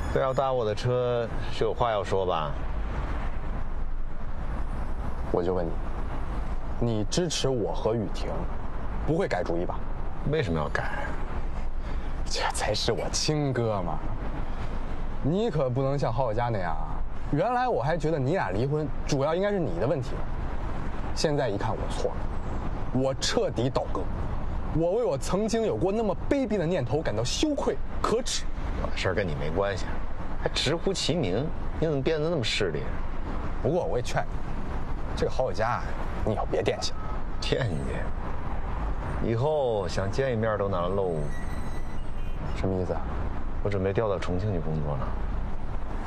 非要搭我的车，是有话要说吧？ 我就问你，你支持我和雨婷，不会改主意吧？ 为什么要改？ 这才是我亲哥嘛！你可不能像郝小佳那样啊！原来我还觉得你俩离婚主要应该是你的问题呢，现在一看我错了，我彻底倒戈，我为我曾经有过那么卑鄙的念头感到羞愧可耻。 我的事儿跟你没关系，还直呼其名，你怎么变得那么势利？ 不过我也劝你，这个郝小佳，你以后别惦记了。 惦记？以后想见一面都难喽。 什么意思啊？ 我准备调到重庆去工作了。